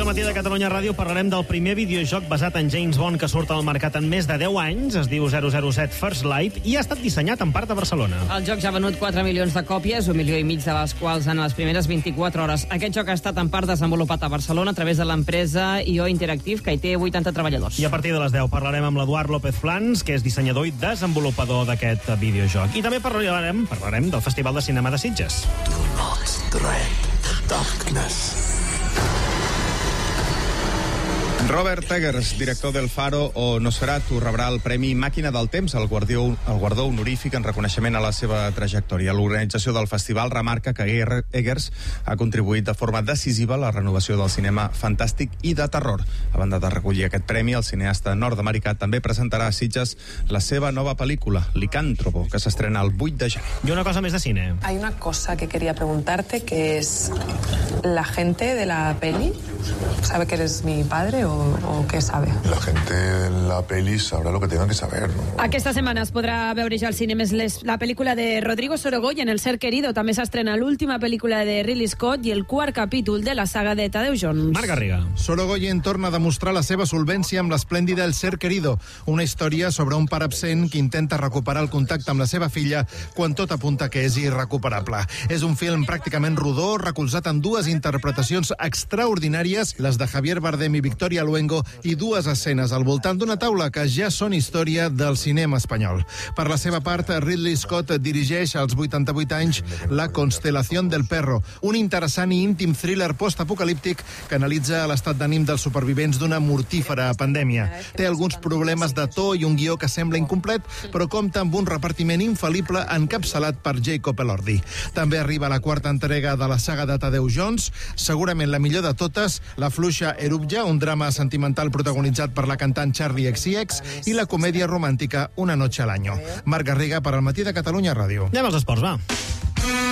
Matí de Catalunya Ràdio parlarem del primer videojoc basat en James Bond que surt al mercat en més de 10 anys. Es diu 007 First Light i ha estat dissenyat en part a Barcelona. El joc ja ha venut 4 milions de còpies, 1,5 milions de les quals en les primeres 24 hores. Aquest joc ha estat en part desenvolupat a Barcelona a través de l'empresa IO Interactive, que hi té 80 treballadors. I a partir de les 10 parlarem amb l'Eduard López Flans, que és dissenyador i desenvolupador d'aquest videojoc. I també parlarem del Festival de Cinema de Sitges. Do not dread the darkness. Robert Eggers, director del Faro o Nosferatu, rebrà el Premi Màquina del Temps, el guardó honorífic en reconeixement a la seva trajectòria. L'organització del festival remarca que Eggers ha contribuït de forma decisiva a la renovació del cinema fantàstic i de terror. A banda de recollir aquest premi, el cineasta nord-americà també presentarà a Sitges la seva nova pel·lícula, Licántropo, que s'estrena el 8 de gener. I una cosa més de cine. Hay una cosa que quería preguntarte, que es la gente de la peli sabe que eres mi padre o què sabe? La gente en la peli sabrá lo que tengan que saber, ¿no? Aquesta setmana es podrà veure ja al cinema la pel·lícula de Rodrigo Sorogoyen, El ser querido. També s'estrena l'última pel·lícula de Ridley Scott i el quart capítol de la saga de Tadeu Jones. Marc Garriga. Sorogoyen torna a demostrar la seva solvència amb l'esplèndida El ser querido, una història sobre un pare absent que intenta recuperar el contacte amb la seva filla quan tot apunta que és irrecuperable. És un film pràcticament rodó, recolzat en dues interpretacions extraordinàries, les de Javier Bardem i Victoria Luengo, i dues escenes al voltant d'una taula que ja són història del cinema espanyol. Per la seva part, Ridley Scott dirigeix als 88 anys La constelación del perro, un interessant i íntim thriller postapocalíptic que analitza l'estat d'ànim dels supervivents d'una mortífera pandèmia. Té alguns problemes de to i un guió que sembla incomplet, però compta amb un repartiment infal·lible encapçalat per Jacob Elordi. També arriba la quarta entrega de la saga de Tadeu Jones, segurament la millor de totes, La fluixa Erupja, un drama sentimental protagonitzat per la cantant Charlie XCX, i la comèdia romàntica Una noche al año. Marc Garriga per al Matí de Catalunya Ràdio. Anem als esports, va.